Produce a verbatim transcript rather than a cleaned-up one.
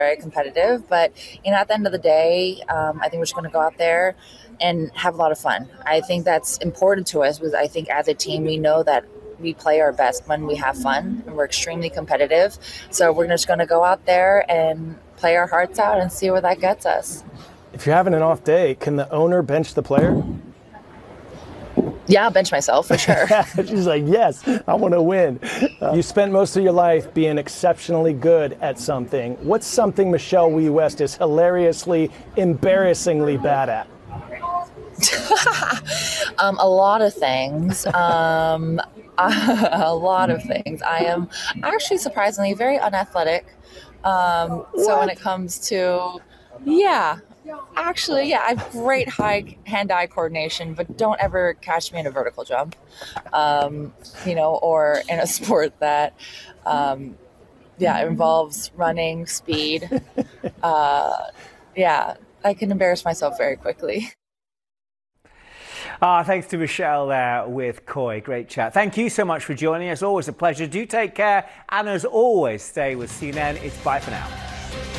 very competitive, but you know, at the end of the day, um, I think we're just going to go out there and have a lot of fun. I think that's important to us because I think as a team, we know that we play our best when we have fun and we're extremely competitive. So we're just going to go out there and play our hearts out and see where that gets us. If you're having an off day, can the owner bench the player? Yeah, I'll bench myself for sure. She's like, yes, I want to win. Uh, you spent most of your life being exceptionally good at something. What's something Michelle Wie West is hilariously, embarrassingly bad at? um, a lot of things. Um, a lot of things. I am actually surprisingly very unathletic. Um, so when it comes to, yeah, actually, yeah, I have great high hand-eye coordination, but don't ever catch me in a vertical jump, um, you know, or in a sport that, um, yeah, involves running, speed. Uh, yeah, I can embarrass myself very quickly. Ah, thanks to Michelle there with Coy. Great chat. Thank you so much for joining us. Always a pleasure. Do take care. And as always, stay with C N N. It's bye for now.